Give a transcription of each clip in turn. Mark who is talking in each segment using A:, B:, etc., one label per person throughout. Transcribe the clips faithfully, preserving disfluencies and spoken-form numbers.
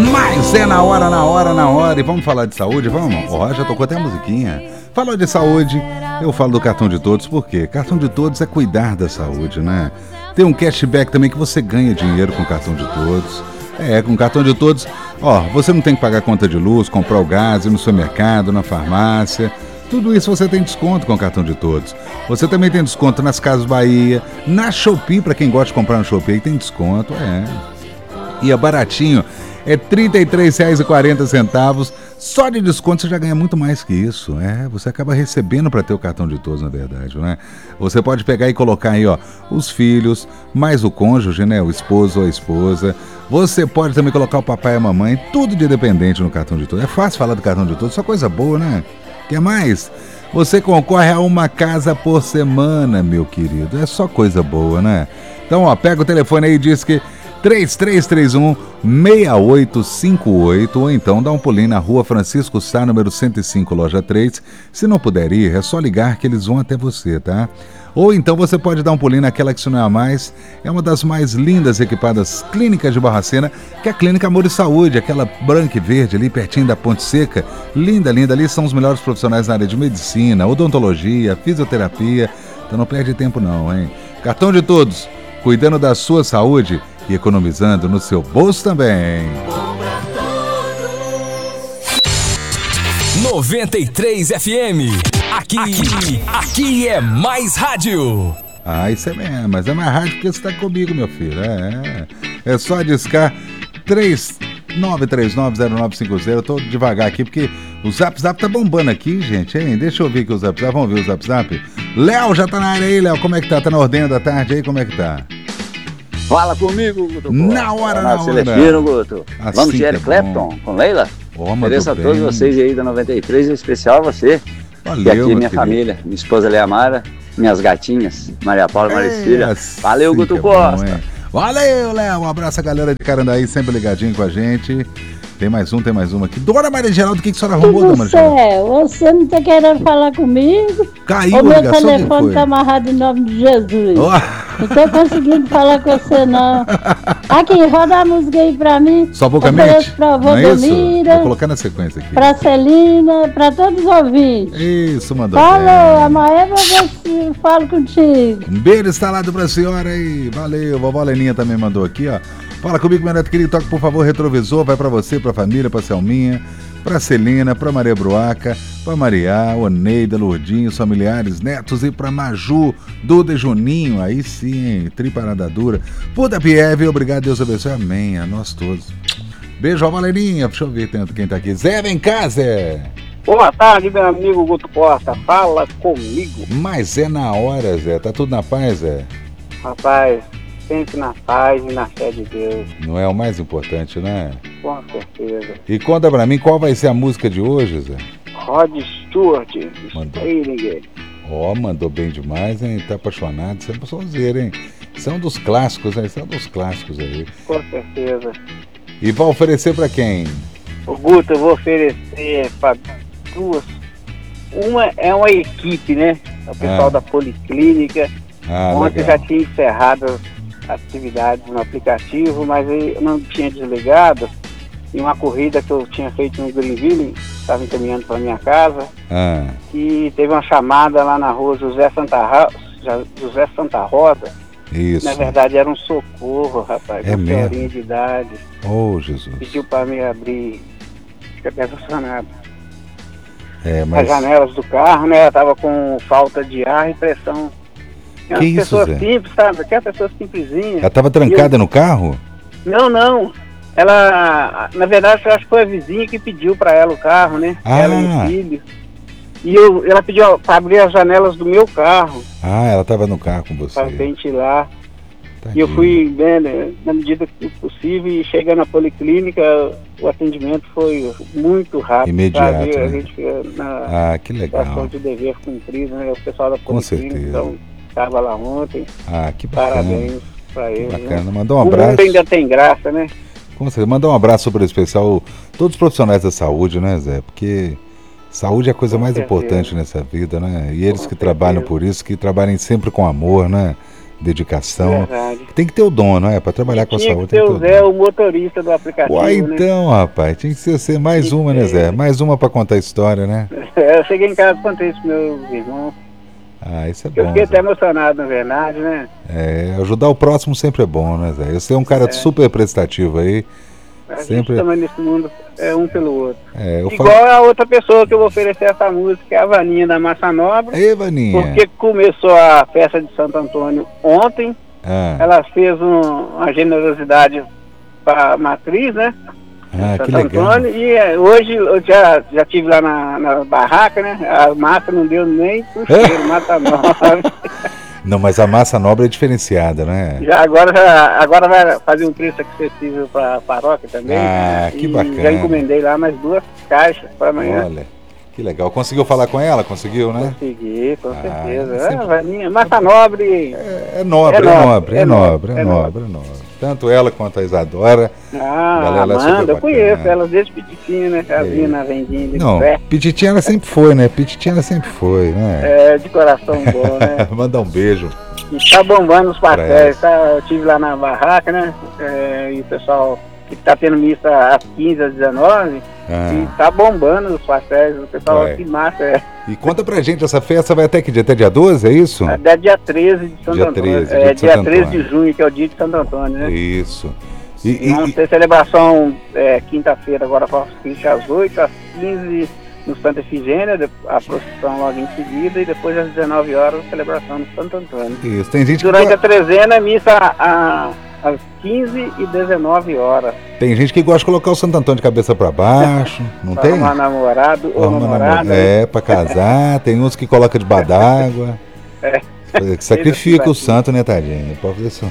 A: Mas é na hora, na hora, na hora. E vamos falar de saúde? Vamos? Ó, oh, já tocou até a musiquinha. Falou de saúde, eu falo do Cartão de Todos, por quê? Cartão de Todos é cuidar da saúde, né? Tem um cashback também que você ganha dinheiro com o Cartão de Todos. É, com o Cartão de Todos, ó, você não tem que pagar conta de luz, comprar o gás, ir no supermercado, na farmácia. Tudo isso você tem desconto com o Cartão de Todos. Você também tem desconto nas Casas Bahia, na Shopee, para quem gosta de comprar no Shopee, tem desconto, é. E é baratinho, é trinta e três reais e quarenta centavos. Só de desconto você já ganha muito mais que isso. É, você acaba recebendo para ter o Cartão de Todos, na verdade, né? Você pode pegar e colocar aí, ó, os filhos, mais o cônjuge, né? O esposo ou a esposa. Você pode também colocar o papai e a mamãe, tudo de dependente no Cartão de Todos. É fácil falar do Cartão de Todos, só coisa boa, né? Quer mais? Você concorre a uma casa por semana, meu querido. É só coisa boa, né? Então, ó, pega o telefone aí e diz que três três três um, seis oito cinco oito ou então dá um pulinho na rua Francisco Sá, número cento e cinco, loja três. Se não puder ir, é só ligar que eles vão até você, tá? Ou então você pode dar um pulinho naquela que se não é a mais, é uma das mais lindas e equipadas clínicas de Barbacena, que é a Clínica Amor e Saúde, aquela branca e verde ali pertinho da Ponte Seca. Linda, linda, ali são os melhores profissionais na área de medicina, odontologia, fisioterapia. Então não perde tempo não, hein? Cartão de Todos, cuidando da sua saúde e economizando no seu bolso também.
B: noventa e três F M. Aqui, aqui, aqui é mais rádio.
A: Ah, isso é mesmo, mas é mais rádio porque você tá comigo, meu filho. É, é só discar três nove três nove zero nove cinco zero. Eu tô devagar aqui porque o Zap Zap tá bombando aqui, gente, hein? Deixa eu ver aqui o Zap Zap, vamos ver o Zap Zap. Léo já tá na área aí, Léo, como é que tá? Tá na ordem da tarde aí, como é que tá?
C: Fala comigo, Guto.
A: Na hora, na hora.
C: Celestino, Guto.
A: Assim
C: Vamos de
A: é
C: Eric Clapton com Leila?
A: Oh,
C: Agradeço a todos vocês aí da noventa e três, em especial a você.
A: Valeu,
C: e aqui minha
A: querido.
C: Família, minha esposa Leamara, minhas gatinhas, Maria Paula e Maricília.
A: Assim
C: Valeu, Guto
A: é
C: Costa.
A: bom, valeu, Léo. Um abraço a galera de Carandaí, sempre ligadinho com a gente. Tem mais um, tem mais uma aqui. Dona Maria Geraldo, o que, que a senhora arrumou, Dona Maria Geraldo?
D: Você, você não tá querendo falar comigo?
A: Caiu
D: o
A: a
D: meu
A: ligação, quem
D: telefone
A: foi?
D: tá amarrado em nome de Jesus.
A: Oh.
D: Não tô conseguindo falar com você, não. Aqui, roda a música aí pra mim.
A: Só poucamente?
D: Ofereço pra
A: Não é isso?
D: Vodomira,
A: Vou colocar na sequência aqui.
D: pra Celina, pra todos os ouvintes.
A: Isso, mandou
D: Falou,
A: bem.
D: amanhã eu vou ver se falo contigo.
A: Um beijo instalado pra senhora aí. Valeu. Vovó Leninha também mandou aqui, ó. Fala comigo, meu neto querido. Toque, por favor, retrovisor. Vai pra você, pra família, pra Selminha, pra Celina, pra Maria Bruaca, pra Maria, Oneida, Lourdinho, os familiares, netos e pra Maju, Duda e Juninho. Aí sim, hein? Triparada dura. Puta Pieve, obrigado, Deus abençoe. Amém. A nós todos. Beijo, Vovó Leninha. Deixa eu ver quem tá aqui. Zé, vem cá, Zé.
E: Boa tarde, meu amigo Guto Costa. Fala comigo.
A: Mas é na hora, Zé. Tá tudo na paz, Zé?
E: Rapaz, sempre na paz e na fé de Deus.
A: Não é o mais importante, né?
E: Com certeza.
A: E conta pra mim qual vai ser a música de hoje, Zé?
E: Rod Stewart,
A: Mandou.
E: Spring.
A: Ó, oh, mandou bem demais, hein? Tá apaixonado, você é um sonzeiro, hein? São dos clássicos, né? São dos clássicos aí.
E: Com certeza.
A: E vai oferecer pra quem?
E: O Guto, eu vou oferecer pra duas. Uma é uma equipe, né? O pessoal
A: Ah.
E: da Policlínica.
A: Ah,
E: Ontem
A: legal.
E: já tinha encerrado as atividades no aplicativo, mas aí eu não tinha desligado. E uma corrida que eu tinha feito no Greenville, estava encaminhando para minha casa,
A: Ah,
E: e teve uma chamada lá na rua José Santa, Ro... José Santa Rosa.
A: isso.
E: Na verdade era um socorro, rapaz,
A: É
E: uma
A: mesmo?
E: senhorinha de idade.
A: Oh, Jesus.
E: Pediu para me abrir ar-condicionado.
A: É,
E: As
A: mas...
E: janelas do carro, né? Ela estava com falta de ar e pressão. É
A: Que
E: uma
A: isso,
E: pessoa
A: Zé?
E: simples, sabe? Aquela pessoa simplesinha.
A: Ela tava trancada no carro?
E: Não, não. Ela, na verdade, eu acho que foi a vizinha que pediu para ela o carro, né?
A: Ah.
E: Ela e o filho. E eu, ela pediu para abrir as janelas do meu carro,
A: Ah, ela tava no carro com você.
E: para ventilar.
A: Tadinha.
E: E eu fui, né, né, na medida que possível, e chegando na policlínica, o atendimento foi muito rápido.
A: Imediato,
E: sabe? A
A: né?
E: gente fica na
A: Ah, que legal.
E: situação de dever cumprido, né? O pessoal da
A: Com
E: policlínica,
A: certeza.
E: então, estava lá ontem.
A: Ah, que bacana.
E: Parabéns para
A: Que
E: eles.
A: bacana.
E: Né?
A: Mandou um
E: O
A: abraço.
E: mundo ainda tem graça, né?
A: Com certeza. Mandar um abraço super especial a todos os profissionais da saúde, né, Zé? Porque saúde é a coisa
E: Com
A: mais
E: certeza.
A: importante nessa vida, né? E eles
E: Com
A: que trabalham
E: certeza.
A: por isso, que trabalhem sempre com amor, né? dedicação.
E: Verdade.
A: Tem que ter o dom, não é? Para trabalhar com a
E: Tinha
A: saúde.
E: que ter
A: tem
E: o
A: que ter
E: Zé,
A: o dom.
E: o motorista do aplicativo,
A: Uai,
E: né?
A: então, rapaz, tinha que ser você mais
E: Tinha
A: uma,
E: que
A: né,
E: ter.
A: Zé? Mais uma para contar a história, né?
E: Eu cheguei em casa e contei isso para meus irmãos.
A: Ah, isso é
E: Eu
A: bom.
E: fiquei
A: Zé.
E: até emocionado, na verdade, né?
A: É, ajudar o próximo sempre é bom, né, Zé? Você é um cara super prestativo aí.
E: A gente
A: Sempre.
E: também nesse mundo é um pelo outro.
A: É, eu
E: Igual
A: falo.
E: a outra pessoa que eu vou oferecer essa música, é a Vaninha da Massa Nobre.
A: Ei, Vaninha.
E: Porque começou a festa de Santo Antônio ontem.
A: Ah,
E: Ela fez um- uma generosidade para a matriz, né?
A: ah, que
E: Santo
A: legal.
E: Antônio. E é, hoje eu já, já tive lá na, na barraca, né? A massa não deu nem pro cheiro, massa nova.
A: Não, mas a massa nobre é diferenciada, né?
E: Já agora, já, agora vai fazer um preço acessível para a paróquia também.
A: Ah,
E: né?
A: que
E: E
A: bacana.
E: já encomendei lá mais duas caixas para amanhã.
A: Olha, que legal. Conseguiu falar com ela? Conseguiu, né?
E: Consegui, com
A: Ah,
E: certeza.
A: sempre-
E: Ah, Vaninha, massa nobre.
A: É, é nobre, é
E: É nobre,
A: nobre, é
E: é
A: nobre,
E: nobre,
A: é
E: é
A: nobre, é nobre. Tanto ela quanto a Isadora.
E: Ah,
A: Galera, é super
E: Amanda, eu
A: bacana.
E: conheço elas desde pequitinha, né? Elas
A: É.
E: vinham na vendinha de
A: Não,
E: pé.
A: Pititinha ela sempre foi, né? Pititinha ela sempre foi, né?
E: É, de coração bom, né?
A: Mandar um beijo.
E: E tá bombando os
A: Pra
E: pastéis, tá? Eu tive lá na barraca, né? É, e o pessoal que tá tendo missa às quinze, às dezenove, e
A: Ah,
E: tá bombando os pastéis. O pessoal,
A: Ué.
E: que massa, é.
A: e conta pra gente, essa festa vai até que dia? Até dia doze, é isso?
E: Até dia treze de Santo
A: Dia
E: Antônio.
A: treze,
E: é,
A: dia de
E: dia
A: Santo
E: treze de
A: Antônio.
E: junho, que é o dia de Santo Antônio, né?
A: Isso. E,
E: E
A: e-
E: vamos ter celebração é, quinta-feira, agora para às oito, às quinze no Santa Efigênia, de- a procissão logo em seguida, e depois às dezenove horas a celebração no Santo Antônio.
A: isso, tem gente que
E: Durante a
A: go-
E: trezena, missa a- às quinze e dezenove horas.
A: tem gente que gosta de colocar o Santo Antônio de cabeça pra baixo, não
E: Pra
A: tem?
E: arrumar namorado ou
A: Arruma
E: namorada.
A: namorado. É, pra casar, tem uns que coloca debaixo d'água.
E: É.
A: Que sacrifica o santo, né, tadinho? Não pode fazer isso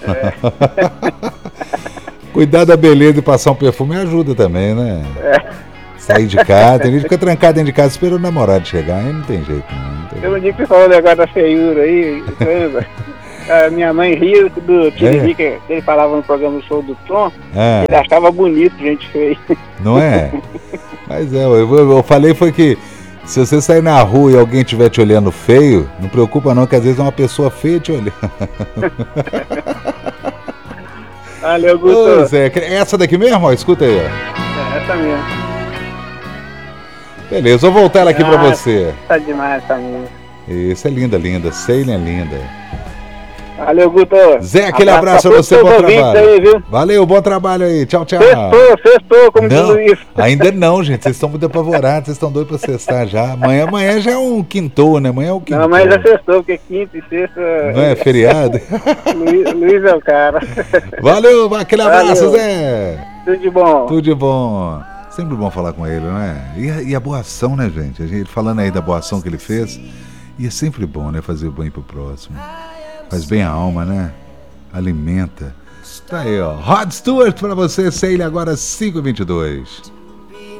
A: não. Cuidar da beleza e passar um perfume ajuda também, né? Sair de casa, tem gente que fica trancado dentro de casa esperando o namorado chegar, aí não tem jeito não. não tem
E: Teve um
A: jeito.
E: dia que você falou o negócio da feiura aí, lembra? A minha mãe ria do Tiririca, que ele falava no programa do Show do Tom,
A: Ah,
E: ele achava bonito gente feia.
A: não é? Mas é, eu, eu- eu falei foi que se você sair na rua e alguém estiver te olhando feio, não preocupa não, que às vezes é uma pessoa feia te olhando.
E: Valeu,
A: Ô,
E: Guto.
A: Zé, é essa daqui mesmo? Ó, escuta aí, ó.
E: É essa mesmo.
A: Beleza, vou voltar ela aqui pra
E: Ah,
A: você.
E: Tá demais essa música.
A: Isso é linda, linda. Ceilin é linda.
E: Valeu, Guto.
A: Zé, aquele abraço
E: pra
A: pra você,
E: todos
A: bom
E: os ouvintes
A: trabalho.
E: aí, viu?
A: Valeu, bom trabalho aí. Tchau, tchau.
E: Sextou, sextou, como diz o
A: Não,
E: Luiz.
A: ainda não, gente. Vocês estão muito apavorados, vocês estão doidos pra cestar já. Amanhã, amanhã já é um quintou, né? Amanhã é um quintou.
E: Não, mas já sextou, porque quinta e sexta...
A: Não é feriado?
E: Luiz, Luiz é o cara.
A: Valeu, aquele abraço,
E: Valeu.
A: Zé.
E: Tudo de bom.
A: Tudo de bom. Sempre bom falar com ele, não é? E a, e a boa ação, né, gente? A gente falando aí da boa ação que ele fez. E é sempre bom, né? Fazer o bem pro próximo. Faz bem a alma, né? Alimenta. Tá aí, ó. Rod Stewart pra você, Ceilin, agora cinco e vinte e dois.